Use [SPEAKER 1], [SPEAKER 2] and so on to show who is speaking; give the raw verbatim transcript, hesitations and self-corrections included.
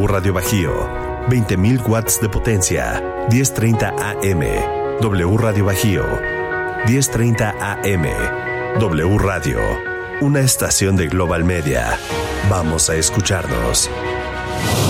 [SPEAKER 1] W Radio Bajío, veinte mil watts de potencia, diez treinta A M. W Radio Bajío, diez treinta A M. W Radio, una estación de Global Media. Vamos a escucharnos.